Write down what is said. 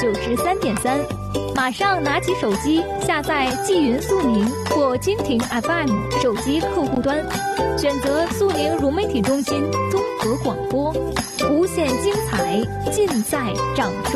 93.3，马上拿起手机下载纪云速宁或蜻蜓 FM 手机客户端，选择速宁融媒体中心综合广播，无限精彩尽在掌中。